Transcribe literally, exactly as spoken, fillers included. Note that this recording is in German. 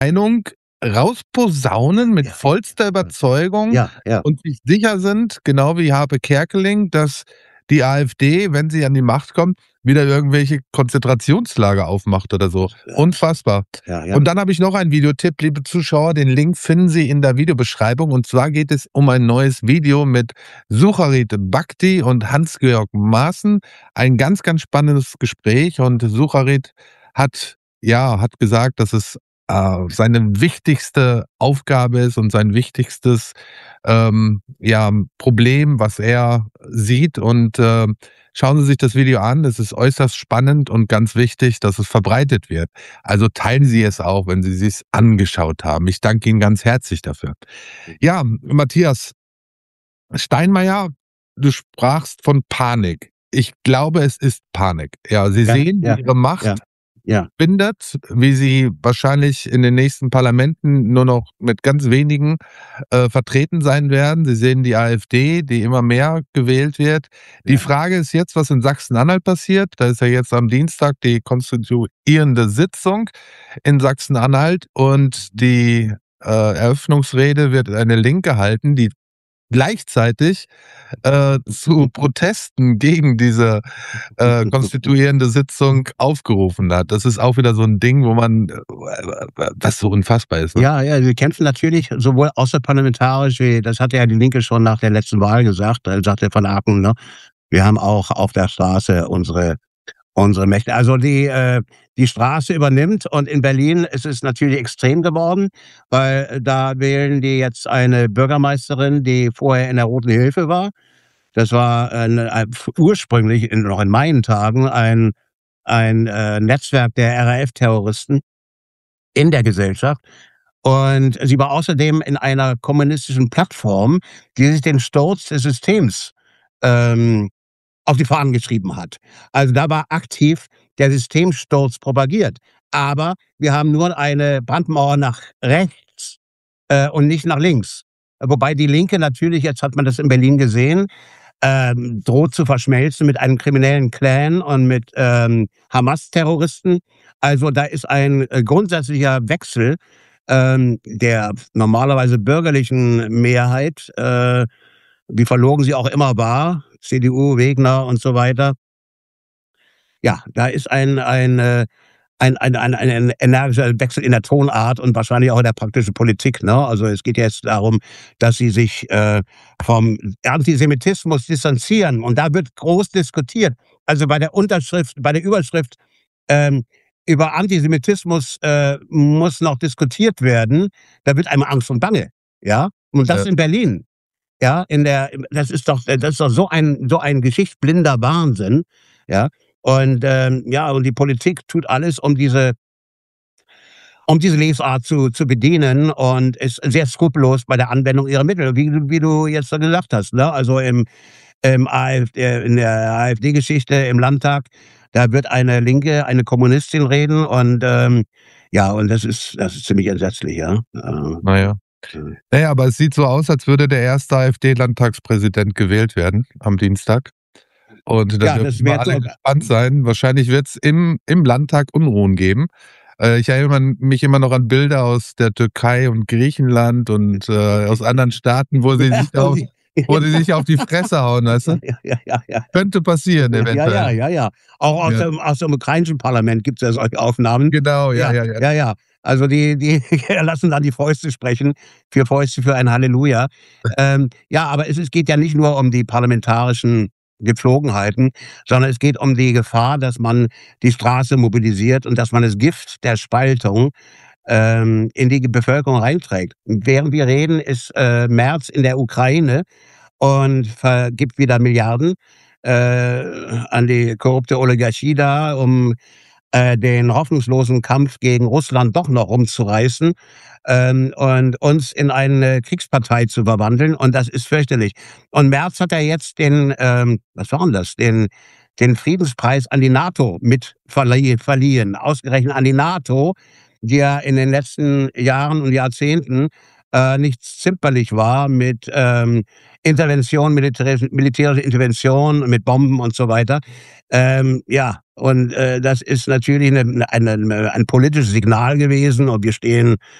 Meinung rausposaunen mit Ja. vollster Überzeugung Ja, ja. und sich sicher sind, genau wie Harpe Kerkeling, dass die AfD, wenn sie an die Macht kommt, wieder irgendwelche Konzentrationslager aufmacht oder so. Ja. Unfassbar. Ja, ja. Und dann habe ich noch einen Videotipp, liebe Zuschauer, den Link finden Sie in der Videobeschreibung. Und zwar geht es um ein neues Video mit Sucharit Bhakti und Hans-Georg Maaßen. Ein ganz, ganz spannendes Gespräch und Sucharit hat, ja, hat gesagt, dass es äh, seine wichtigste Aufgabe ist und sein wichtigstes ähm, ja, Problem, was er sieht. Und äh, schauen Sie sich das Video an. Es ist äußerst spannend und ganz wichtig, dass es verbreitet wird. Also teilen Sie es auch, wenn Sie es angeschaut haben. Ich danke Ihnen ganz herzlich dafür. Ja, Matthias Steinmeier, du sprachst von Panik. Ich glaube, es ist Panik. Ja, Sie Ja, sehen, wie ja, Ihre Macht ja, ja. bindet, wie sie wahrscheinlich in den nächsten Parlamenten nur noch mit ganz wenigen äh, vertreten sein werden. Sie sehen die AfD, die immer mehr gewählt wird. Die Ja. Frage ist jetzt, was in Sachsen-Anhalt passiert. Da ist ja jetzt am Dienstag die konstituierende Sitzung in Sachsen-Anhalt und die äh, Eröffnungsrede wird eine Linke halten, die gleichzeitig äh, zu Protesten gegen diese äh, konstituierende Sitzung aufgerufen hat. Das ist auch wieder so ein Ding, wo man, äh, was so unfassbar ist. Ne? Ja, ja, sie kämpfen natürlich sowohl außerparlamentarisch, wie das hatte ja die Linke schon nach der letzten Wahl gesagt, da sagte Van Aken, ne, wir haben auch auf der Straße unsere unsere Mächte. Also die äh, die Straße übernimmt und in Berlin ist es natürlich extrem geworden, weil da wählen die jetzt eine Bürgermeisterin, die vorher in der Roten Hilfe war. Das war ein, ein, ursprünglich in, noch in meinen Tagen ein ein äh, Netzwerk der R A F-Terroristen in der Gesellschaft. Und sie war außerdem in einer kommunistischen Plattform, die sich den Sturz des Systems ähm, auf die Fahnen geschrieben hat. Also da war aktiv der Systemsturz propagiert. Aber wir haben nur eine Brandmauer nach rechts äh, und nicht nach links. Wobei die Linke natürlich, jetzt hat man das in Berlin gesehen, ähm, droht zu verschmelzen mit einem kriminellen Clan und mit ähm, Hamas-Terroristen. Also da ist ein äh, grundsätzlicher Wechsel ähm, der normalerweise bürgerlichen Mehrheit, äh, wie verlogen sie auch immer war, C D U, Wegner und so weiter. Ja, da ist ein ein, äh, ein ein ein ein energischer Wechsel in der Tonart und wahrscheinlich auch in der praktischen Politik, ne? Also, es geht jetzt darum, dass sie sich, äh, vom Antisemitismus distanzieren und da wird groß diskutiert. Also, bei der Unterschrift bei der Überschrift, ähm, über Antisemitismus, äh, muss noch diskutiert werden, da wird einem Angst und Bange, ja? Und das Ja. in Berlin. Ja, in der das ist doch das ist doch so ein so ein geschichtsblinder Wahnsinn, ja? Und, ähm, ja, und die Politik tut alles, um diese um diese Lesart zu zu bedienen und ist sehr skrupellos bei der Anwendung ihrer Mittel, wie du wie du jetzt so gesagt hast, ne? Also, im im AfD äh, in der AfD-Geschichte im Landtag, da wird eine Linke, eine Kommunistin reden und, ähm, ja, und das ist das ist ziemlich entsetzlich, ja? Äh, Na ja. äh. Na ja, aber es sieht so aus, als würde der erste AfD-Landtagspräsident gewählt werden am Dienstag. Und da Ja, dürfen das wir wäre alle so gespannt sein. Wahrscheinlich wird's im im Landtag Unruhen geben. Äh, ich erinnere mich immer noch an Bilder aus der Türkei und Griechenland und, äh, aus anderen Staaten, wo sie ja, sich auf wo sie sich auf die Fresse hauen, weißt du? ja, ja, ja, ja. Könnte passieren Ja, ja, eventuell. ja, ja. Auch aus Ja. dem aus dem ukrainischen Parlament gibt's ja solche Aufnahmen. Genau, ja, Ja, ja, ja. ja, ja. Also die die lassen dann die Fäuste sprechen, vier Fäuste für ein Halleluja. Ähm, ja, aber es es geht ja nicht nur um die parlamentarischen Gepflogenheiten, sondern es geht um die Gefahr, dass man die Straße mobilisiert und dass man das Gift der Spaltung, ähm, in die Bevölkerung reinträgt. Während wir reden, ist, äh, Merz in der Ukraine und vergibt wieder Milliarden äh, an die korrupte Oligarchie da, um äh, den hoffnungslosen Kampf gegen Russland doch noch rumzureißen ähm, und uns in eine Kriegspartei zu verwandeln. Und das ist fürchterlich. Und Merz hat ja jetzt den, ähm, was war denn das, den, den Friedenspreis an die NATO mit verlie verliehen, ausgerechnet an die NATO, die ja in den letzten Jahren und Jahrzehnten äh, nicht zimperlich war mit, ähm, Intervention, militärisch militärische Intervention mit Bomben und so weiter. Ähm, ja, und, äh, das ist natürlich 'ne 'ne eine 'ne ein politisches Signal gewesen und wir stehen